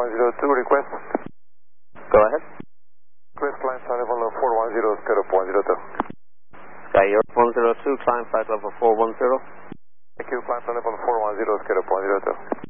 102, request. Go ahead. Request climb flight level 410, scale up 102. Sky Europe 102, climb flight level 410. Thank you, climb flight level 410, scale up 102.